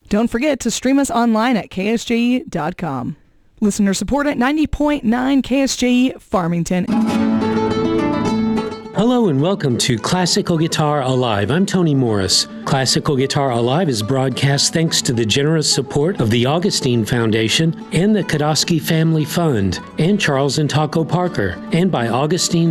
Don't forget to stream us online at ksje.com. Listener support at 90.9 KSJE Farmington. Hello and welcome to Classical Guitar Alive. I'm Tony Morris. Classical Guitar Alive is broadcast thanks to the generous support of the Augustine Foundation and the Kodosky Family Fund and Charles and Taco Parker, and by Augustine